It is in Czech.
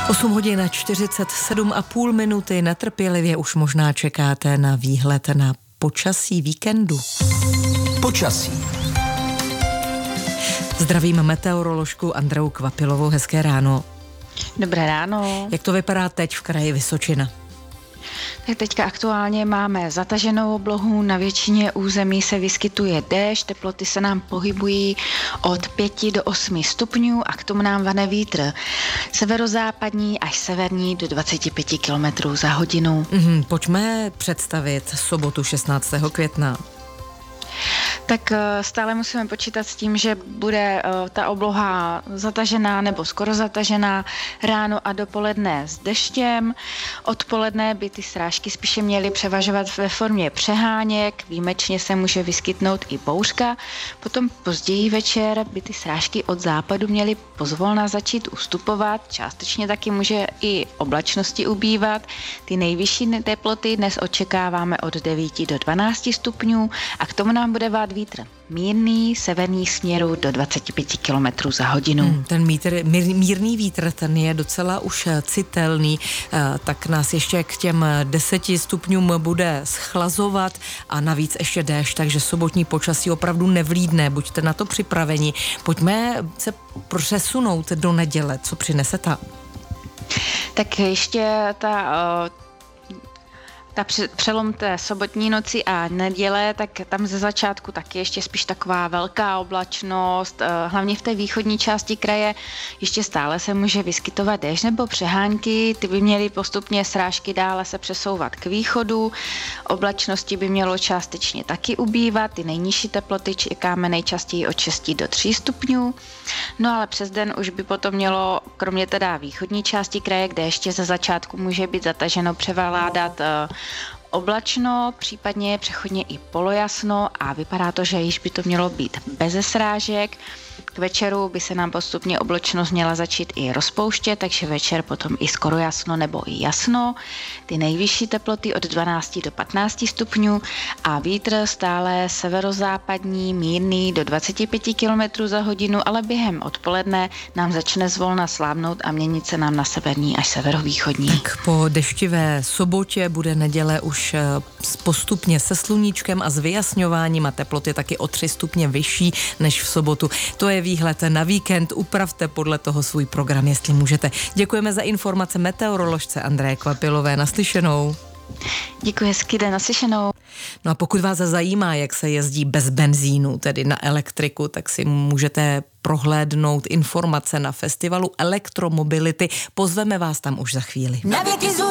8 hodin a 47,5 minuty. Netrpělivě už možná čekáte na výhled na počasí víkendu. Počasí. Zdravím meteoroložku Andreu Kvapilovou. Hezké ráno. Dobré ráno. Jak to vypadá teď v kraji Vysočina? Tak teďka aktuálně máme zataženou oblohu, na většině území se vyskytuje déšť, teploty se nám pohybují od 5 do 8 stupňů a k tomu nám vane vítr severozápadní až severní do 25 km za hodinu. Pojďme představit sobotu 16. května. Tak stále musíme počítat s tím, že bude ta obloha zatažená nebo skoro zatažená ráno a dopoledne s deštěm. Odpoledne by ty srážky spíše měly převažovat ve formě přeháněk, výjimečně se může vyskytnout i bouřka. Potom později večer by ty srážky od západu měly pozvolna začít ustupovat, částečně taky může i oblačnosti ubývat. Ty nejvyšší teploty dnes očekáváme od 9 do 12 stupňů a k tomu nám bude vát vítr mírný, severní směru do 25 km za hodinu. Ten mírný vítr, ten je docela už citelný, tak nás ještě k těm 10 stupňům bude schlazovat a navíc ještě déšť, takže sobotní počasí opravdu nevlídne, buďte na to připraveni. Pojďme se přesunout do neděle, co přinese ta? Tak ještě ta přelom té sobotní noci a neděle, tak tam ze začátku taky ještě spíš taková velká oblačnost, hlavně v té východní části kraje ještě stále se může vyskytovat déšť nebo přehánky, ty by měly postupně srážky dále se přesouvat k východu, oblačnosti by mělo částečně taky ubývat, ty nejnižší teploty čekáme nejčastěji od 6 do 3 stupňů, no ale přes den už by potom mělo, kromě teda východní části kraje, kde ještě ze začátku může být zataženo, převládat oblačno, případně přechodně i polojasno a vypadá to, že již by to mělo být beze srážek. K večeru by se nám postupně oblačnost měla začít i rozpouštět, takže večer potom i skoro jasno nebo i jasno. Ty nejvyšší teploty od 12 do 15 stupňů a vítr stále severozápadní, mírný do 25 km za hodinu, ale během odpoledne nám začne zvolna slábnout a měnit se nám na severní až severovýchodní. Tak po deštivé sobotě bude neděle už postupně se sluníčkem a s vyjasňováním a teploty taky o 3 stupně vyšší než v sobotu. To je výhled na víkend, upravte podle toho svůj program, jestli můžete. Děkujeme za informace meteoroložce Andreje Kvapilové. Naslyšenou. Děkuji, hezký den, naslyšenou. No a pokud vás zajímá, jak se jezdí bez benzínu, tedy na elektriku, tak si můžete prohlédnout informace na festivalu elektromobility. Pozveme vás tam už za chvíli.